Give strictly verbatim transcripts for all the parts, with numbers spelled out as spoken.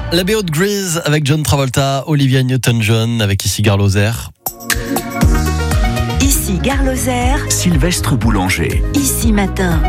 La B O de Grease avec John Travolta, Olivia Newton-John avec ici Gare Lozère. Ici Gare Lozère, Sylvestre Boulanger. Ici Matin.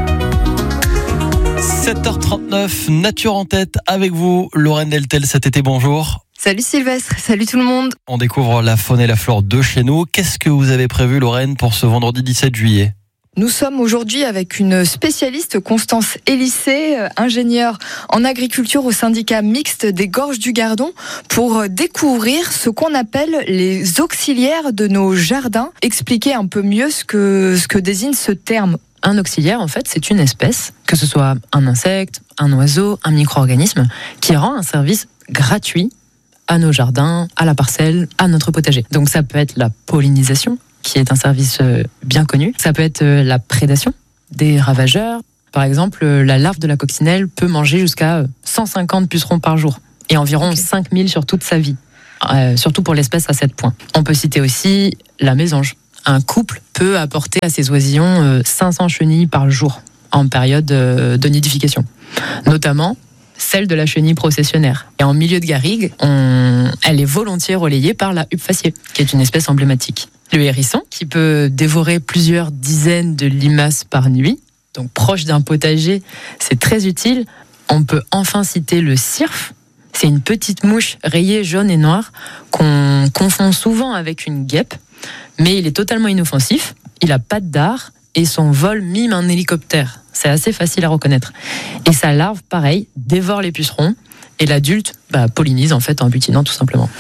sept heures trente-neuf, Nature en tête avec vous, Lorraine Deltel cet été, bonjour. Salut Sylvestre, salut tout le monde. On découvre la faune et la flore de chez nous. Qu'est-ce que vous avez prévu, Lorraine, pour ce vendredi dix-sept juillet ? Nous sommes aujourd'hui avec une spécialiste, Constance Élissé, ingénieure en agriculture au syndicat mixte des Gorges du Gardon, pour découvrir ce qu'on appelle les auxiliaires de nos jardins. Expliquez un peu mieux ce que, ce que désigne ce terme. Un auxiliaire, en fait, c'est une espèce, que ce soit un insecte, un oiseau, un micro-organisme, qui rend un service gratuit à nos jardins, à la parcelle, à notre potager. Donc ça peut être la pollinisation, qui est un service bien connu. Ça peut être la prédation des ravageurs. Par exemple, la larve de la coccinelle peut manger jusqu'à cent cinquante pucerons par jour et environ okay. cinq mille sur toute sa vie, euh, surtout pour l'espèce à sept points. On peut citer aussi la mésange. Un couple peut apporter à ses oisillons cinq cents chenilles par jour en période de nidification, notamment celle de la chenille processionnaire. Et en milieu de garrigue, on... elle est volontiers relayée par la huppe faciée, qui est une espèce emblématique. Le hérisson, qui peut dévorer plusieurs dizaines de limaces par nuit, donc proche d'un potager, c'est très utile. On peut enfin citer le cirfe. C'est une petite mouche rayée jaune et noire qu'on confond souvent avec une guêpe, mais il est totalement inoffensif, il a pas de dard et son vol mime un hélicoptère. C'est assez facile à reconnaître. Et sa larve, pareil, dévore les pucerons et l'adulte bah, pollinise en fait en butinant tout simplement.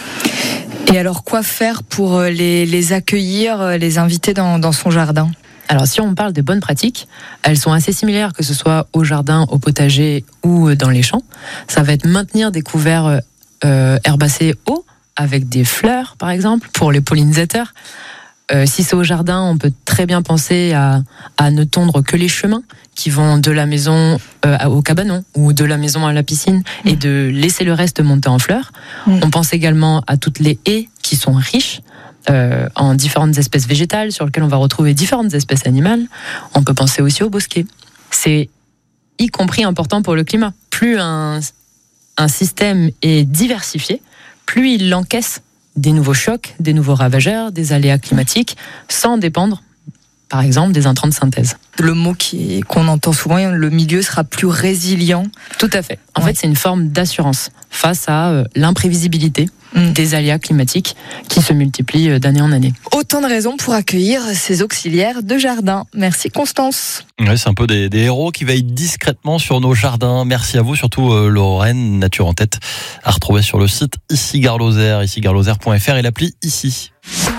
Et alors, quoi faire pour les, les accueillir, les inviter dans, dans son jardin ? Alors, si on parle de bonnes pratiques, elles sont assez similaires, que ce soit au jardin, au potager ou dans les champs. Ça va être maintenir des couverts euh, herbacés hauts, avec des fleurs, par exemple, pour les pollinisateurs. Euh, si c'est au jardin, on peut très bien penser à, à ne tondre que les chemins qui vont de la maison euh, au cabanon ou de la maison à la piscine mmh. et de laisser le reste monter en fleurs. Mmh. On pense également à toutes les haies qui sont riches euh, en différentes espèces végétales sur lesquelles on va retrouver différentes espèces animales. On peut penser aussi aux bosquets. C'est y compris important pour le climat. Plus un, un système est diversifié, plus il encaisse des nouveaux chocs, des nouveaux ravageurs, des aléas climatiques, sans dépendre, par exemple, des intrants de synthèse. Le mot qui, qu'on entend souvent, le milieu sera plus résilient. Tout à fait. En ouais. fait, c'est une forme d'assurance face à euh, l'imprévisibilité mmh. des aléas climatiques qui se multiplient d'année en année. Autant de raisons pour accueillir ces auxiliaires de jardin. Merci Constance. Ouais, c'est un peu des, des héros qui veillent discrètement sur nos jardins. Merci à vous, surtout euh, Lorraine, Nature en tête, à retrouver sur le site ici Gare Lozère, ici gare lozère point f r et l'appli ici.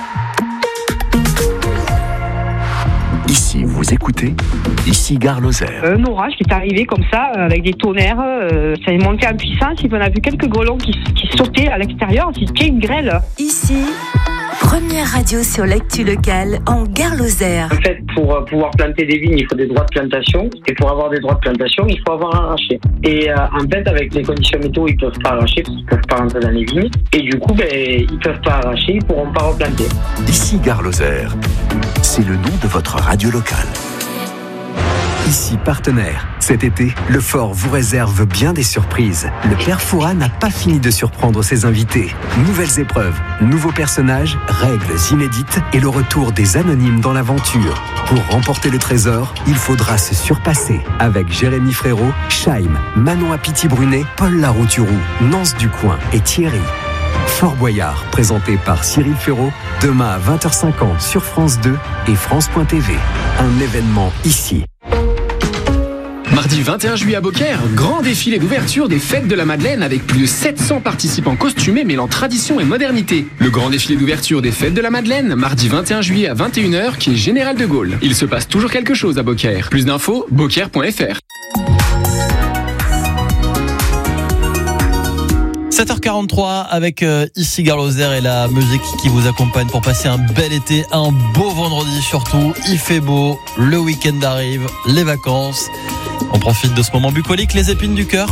Ici, vous écoutez, ici Gare Lozère. Un orage qui est arrivé comme ça, avec des tonnerres, euh, ça est monté en puissance, et on a vu quelques grêlons qui, qui sautaient à l'extérieur, c'était une grêle. Ici, première radio sur l'actu locale en Gare Lozère. En fait, pour euh, pouvoir planter des vignes, il faut des droits de plantation, et pour avoir des droits de plantation, il faut avoir arraché. Et euh, en fait, avec les conditions météo, ils peuvent pas arracher, parce qu'ils peuvent pas rentrer dans les vignes, et du coup, ben, ils peuvent pas arracher, ils pourront pas replanter. Ici Gare Lozère, c'est le nom de votre radio locale. Ici partenaire. Cet été, le Fort vous réserve bien des surprises. Le Père Fouras n'a pas fini de surprendre ses invités. Nouvelles épreuves, nouveaux personnages, règles inédites et le retour des anonymes dans l'aventure. Pour remporter le trésor, il faudra se surpasser avec Jérémy Frérot, Chaim, Manon Apiti-Brunet, Paul Larouturou, Nance Ducoing et Thierry. Fort Boyard, présenté par Cyril Ferraud, demain à vingt heures cinquante sur France deux et France point t v. Un événement ici. Mardi vingt et un juillet à Beaucaire, grand défilé d'ouverture des Fêtes de la Madeleine avec plus de sept cents participants costumés mêlant tradition et modernité. Le grand défilé d'ouverture des Fêtes de la Madeleine, mardi vingt et un juillet à vingt et une heures, qui est Général de Gaulle. Il se passe toujours quelque chose à Beaucaire. Plus d'infos, beaucaire point f r. sept heures quarante-trois avec euh, ici Gare Lozère et la musique qui vous accompagne pour passer un bel été, un beau vendredi surtout. Il fait beau, le week-end arrive, les vacances. On profite de ce moment bucolique, les épines du cœur.